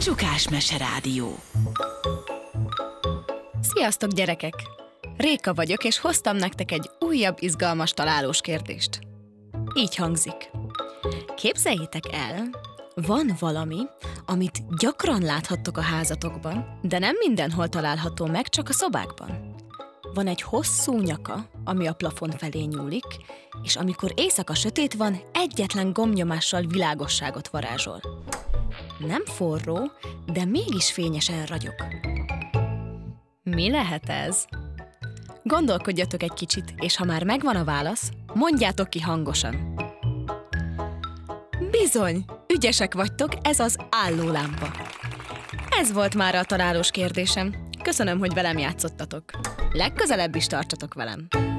Csukás Mese Rádió. Sziasztok, gyerekek! Réka vagyok, és hoztam nektek egy újabb izgalmas találós kérdést. Így hangzik. Képzeljétek el, van valami, amit gyakran láthattok a házatokban, de nem mindenhol található meg, csak a szobákban. Van egy hosszú nyaka, ami a plafon felé nyúlik, és amikor éjszaka sötét van, egyetlen gombnyomással világosságot varázsol. Nem forró, de mégis fényesen ragyog. Mi lehet ez? Gondolkodjatok egy kicsit, és ha már megvan a válasz, mondjátok ki hangosan. Bizony, ügyesek vagytok, ez az állólámpa. Ez volt már a találós kérdésem. Köszönöm, hogy velem játszottatok. Legközelebb is tartsatok velem.